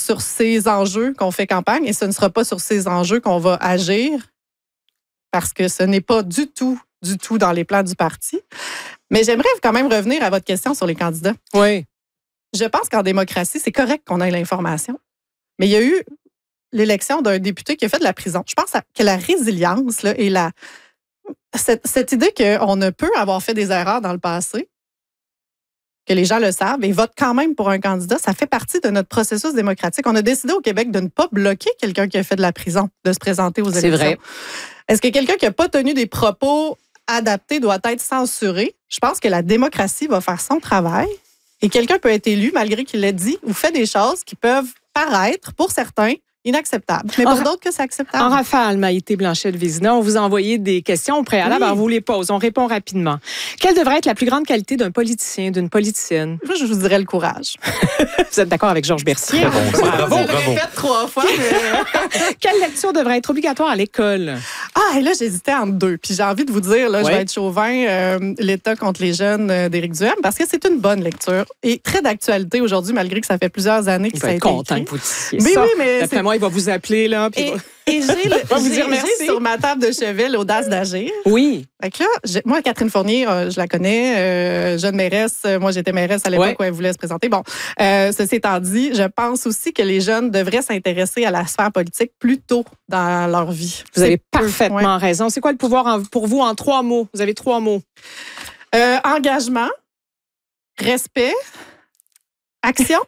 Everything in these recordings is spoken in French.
sur ces enjeux qu'on fait campagne et ce ne sera pas sur ces enjeux qu'on va agir parce que ce n'est pas du tout dans les plans du parti. Mais j'aimerais quand même revenir à votre question sur les candidats. Oui. Je pense qu'en démocratie, c'est correct qu'on ait l'information. Mais il y a eu l'élection d'un député qui a fait de la prison. Je pense que la résilience là, et cette idée qu'on ne peut avoir fait des erreurs dans le passé, que les gens le savent et votent quand même pour un candidat, ça fait partie de notre processus démocratique. On a décidé au Québec de ne pas bloquer quelqu'un qui a fait de la prison de se présenter aux élections. C'est vrai. Est-ce que quelqu'un qui n'a pas tenu des propos adaptés doit être censuré? Je pense que la démocratie va faire son travail et quelqu'un peut être élu malgré qu'il l'ait dit ou fait des choses qui peuvent paraître, pour certains, inacceptables. Mais pour d'autres que c'est acceptable. En rafale, Maïté Blanchette-Vézina, on vous a envoyé des questions au préalable. Oui. Alors, vous les pose. On répond rapidement. Quelle devrait être la plus grande qualité d'un politicien, d'une politicienne? Moi, je vous dirais le courage. Vous êtes d'accord avec Georges Bercier? Bon, bravo. Je l'ai répète 3 fois. Mais... Quelle lecture devrait être obligatoire à l'école? Ah, et là, j'hésitais entre deux. Puis j'ai envie de vous dire, là, je vais être chauvin, l'État contre les jeunes d'Éric Duhem, parce que c'est une bonne lecture et très d'actualité aujourd'hui, malgré que ça fait plusieurs années que ça a été content écrit. que vous disiez Mais ça. oui, mais d'après moi, il va vous appeler, là. Puis et j'ai sur ma table de chevet l'audace d'agir. Oui. Fait que là, moi, Catherine Fournier, je la connais, jeune mairesse. Moi, j'étais mairesse à l'époque où elle voulait se présenter. Bon, ceci étant dit, je pense aussi que les jeunes devraient s'intéresser à la sphère politique plus tôt dans leur vie. Vous avez parfaitement raison. C'est quoi le pouvoir pour vous en 3 mots? Vous avez 3 mots. Engagement, respect, action.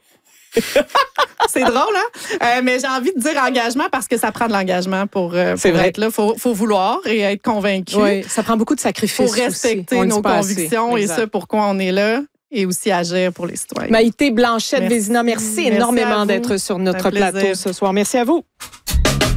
C'est drôle, hein? Mais j'ai envie de dire engagement parce que ça prend de l'engagement pour être là. Il faut vouloir et être convaincu. Oui, ça prend beaucoup de sacrifices. Pour respecter nos convictions et ce pourquoi on est là et aussi agir pour les citoyens. Maïté Blanchette-Vézina, merci énormément d'être sur notre plateau ce soir. Merci à vous.